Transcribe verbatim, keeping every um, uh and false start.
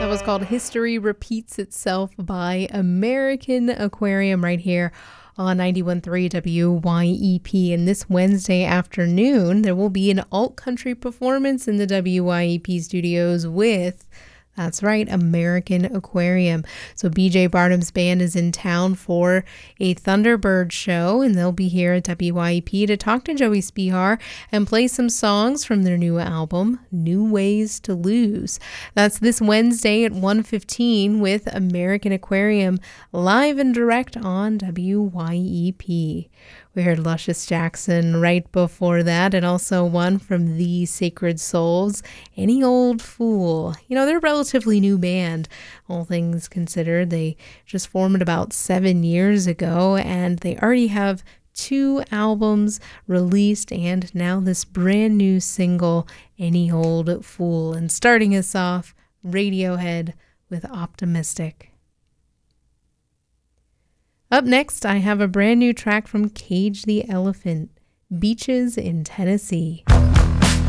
That was called History Repeats Itself by American Aquarium right here on ninety-one point three W Y E P. And this Wednesday afternoon, there will be an alt-country performance in the W Y E P studios with... That's right, American Aquarium. So B J Barnum's band is in town for a Thunderbird show, and they'll be here at W Y E P to talk to Joey Spihar and play some songs from their new album, New Ways to Lose. That's this Wednesday at one fifteen with American Aquarium live and direct on W Y E P. We heard Luscious Jackson right before that, and also one from The Sacred Souls, Any Old Fool. You know, they're a relatively new band, all things considered. They just formed about seven years ago, and they already have two albums released, and now this brand new single, Any Old Fool. And starting us off, Radiohead with Optimistic. Up next, I have a brand new track from Cage the Elephant, Beaches in Tennessee.